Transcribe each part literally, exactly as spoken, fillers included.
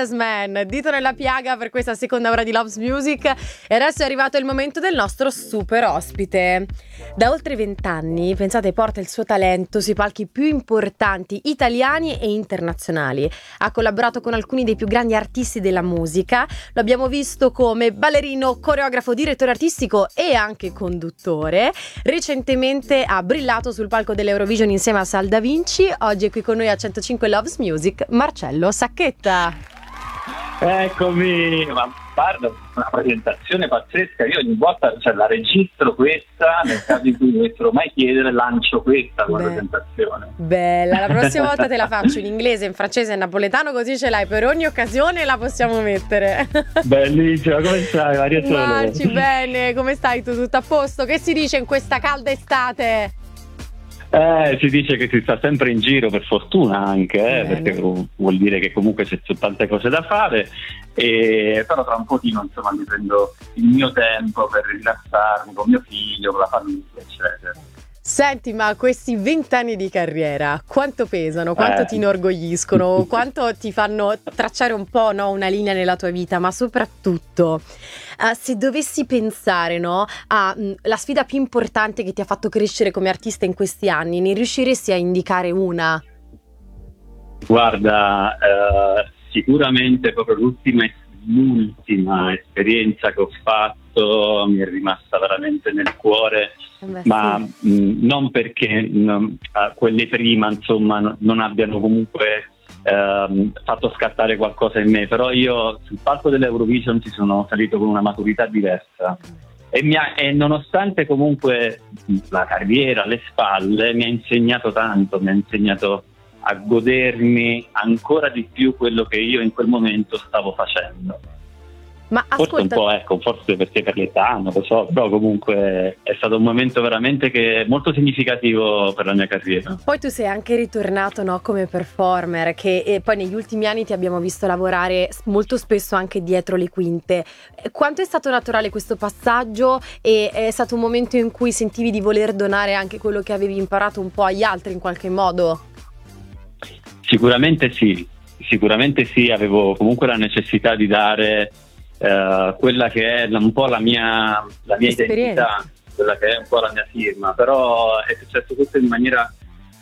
Yes Man, dito nella piaga per questa seconda ora di Loves Music. E adesso è arrivato il momento del nostro super ospite. Da oltre vent'anni, pensate, porta il suo talento sui palchi più importanti italiani e internazionali. Ha collaborato con alcuni dei più grandi artisti della musica. Lo abbiamo visto come ballerino, coreografo, direttore artistico e anche conduttore. Recentemente ha brillato sul palco dell'Eurovision insieme a Sal Da Vinci. Oggi è qui con noi a centocinque Loves Music, Marcello Sacchetta. Eccomi, ma guarda, una presentazione pazzesca. Io ogni volta, cioè, la registro questa, nel caso in cui dovessero mai chiedere, lancio questa come presentazione. Bella, la prossima volta te la faccio in inglese, in francese, in napoletano, così ce l'hai per ogni occasione, la possiamo mettere. Bellissima, come stai Maria Sole? Marci, bene, come stai tu? Tutto a posto? Che si dice in questa calda estate? Eh, si dice che si sta sempre in giro, per fortuna anche, eh, perché vuol dire che comunque c'è tante cose da fare, e, però tra un pochino insomma mi prendo il mio tempo per rilassarmi con mio figlio, con la famiglia, eccetera. Senti, ma questi vent'anni di carriera, quanto pesano, quanto Eh. ti inorgogliscono, quanto ti fanno tracciare un po', no, una linea nella tua vita, ma soprattutto uh, se dovessi pensare, no, alla sfida più importante che ti ha fatto crescere come artista in questi anni, ne riusciresti a indicare una? Guarda, eh, sicuramente proprio l'ultima, l'ultima esperienza che ho fatto mi è rimasta veramente nel cuore. Beh, ma sì. mh, non perché mh, quelle prima insomma n- non abbiano comunque ehm, fatto scattare qualcosa in me, però io sul palco dell'Eurovision ci sono salito con una maturità diversa e, mi ha, e nonostante comunque la carriera alle spalle mi ha insegnato tanto, mi ha insegnato a godermi ancora di più quello che io in quel momento stavo facendo. Ma Forse ascolta, un po', ecco, forse perché per l'età, non lo so, però comunque è stato un momento veramente che molto significativo per la mia carriera. poi tu sei anche ritornato, no, come performer, che e poi negli ultimi anni ti abbiamo visto lavorare s- molto spesso anche dietro le quinte. Eh, Quanto è stato naturale questo passaggio e è stato un momento in cui sentivi di voler donare anche quello che avevi imparato un po' agli altri in qualche modo? Sicuramente sì, sicuramente sì, avevo comunque la necessità di dare eh, quella che è la- un po' la mia, la mia Esperienza. identità, quella che è un po' la mia firma, però è successo tutto in maniera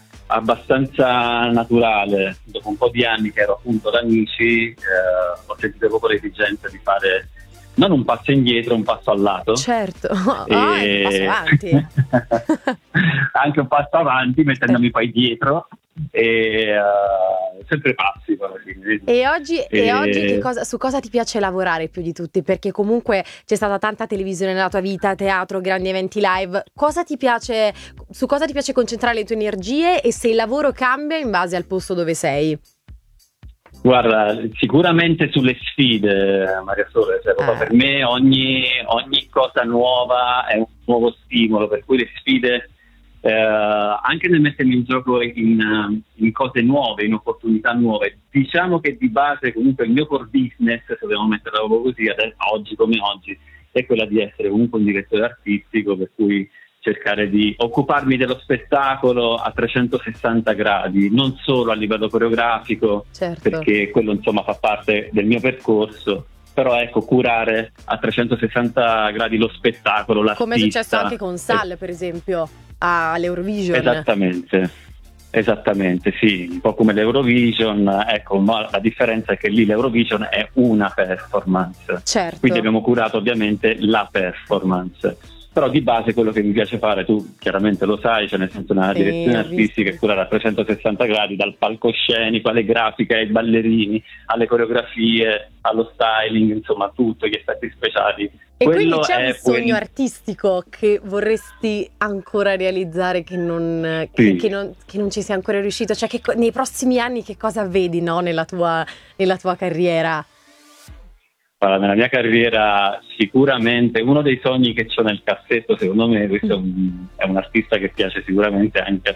abbastanza naturale. Dopo un po' di anni che ero appunto ad Amici, eh, ho sentito proprio l'esigenza di fare non un passo indietro, un passo al lato. Certo, ah, un passo avanti. Anche un passo avanti, mettendomi poi dietro, e uh, sempre passi alla fine, vedi? E oggi, e E- oggi che cosa, su cosa ti piace lavorare più di tutti? Perché comunque c'è stata tanta televisione nella tua vita, teatro, grandi eventi live. Cosa ti piace, su cosa ti piace concentrare le tue energie e se il lavoro cambia in base al posto dove sei? Guarda, sicuramente sulle sfide, Maria Sole, cioè, proprio Eh. per me ogni, ogni cosa nuova è un nuovo stimolo, per cui le sfide, eh, anche nel mettermi in gioco in, in cose nuove, in opportunità nuove, diciamo che di base comunque il mio core business, se dobbiamo metterla proprio così, adesso, oggi come oggi, è quella di essere comunque un direttore artistico, per cui cercare di occuparmi dello spettacolo a trecentosessanta gradi, non solo a livello coreografico, Certo. perché quello insomma fa parte del mio percorso, però ecco, curare a trecentosessanta gradi lo spettacolo, l'artista. Come è successo anche con Sal, per esempio, all'Eurovision. Esattamente, esattamente, sì, un po' come l'Eurovision, ecco, ma la differenza è che lì l'Eurovision è una performance, Certo. quindi abbiamo curato ovviamente la performance. Però di base quello che mi piace fare, tu chiaramente lo sai, cioè nel senso una Sì, direzione ho visto. artistica è curare a trecentosessanta gradi, dal palcoscenico alle grafiche, ai ballerini, alle coreografie, allo styling, insomma tutto, gli effetti speciali. E Quello quindi c'è è un sogno quel- artistico che vorresti ancora realizzare che non, Sì. che, che non, che non ci sia ancora riuscito? Cioè che co- nei prossimi anni che cosa vedi, no, nella tua, nella tua carriera? Allora, nella mia carriera sicuramente uno dei sogni che ho nel cassetto, secondo me questo è un, è un artista che piace sicuramente anche a